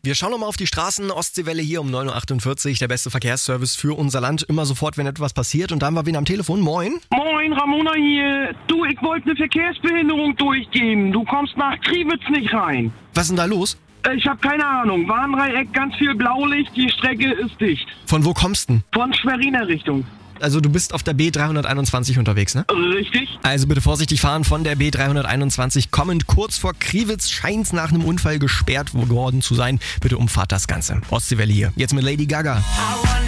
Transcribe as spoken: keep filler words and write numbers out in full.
Wir schauen nochmal auf die Straßen. Ostseewelle hier um neun Uhr achtundvierzig. Der beste Verkehrsservice für unser Land. Immer sofort, wenn etwas passiert. Und da haben wir wen am Telefon. Moin. Moin, Ramona hier. Du, ich wollte eine Verkehrsbehinderung durchgeben. Du kommst nach Kriwitz nicht rein. Was ist denn da los? Ich habe keine Ahnung. Warndreieck, ganz viel Blaulicht. Die Strecke ist dicht. Von wo kommst du denn? Von Schweriner Richtung. Also du bist auf der B dreihunderteinundzwanzig unterwegs, ne? Richtig. Also bitte vorsichtig fahren von der B dreihunderteinundzwanzig kommend. Kurz vor Kriwitz scheint nach einem Unfall gesperrt worden zu sein. Bitte umfahrt das Ganze. Ostseewelle hier. Jetzt mit Lady Gaga.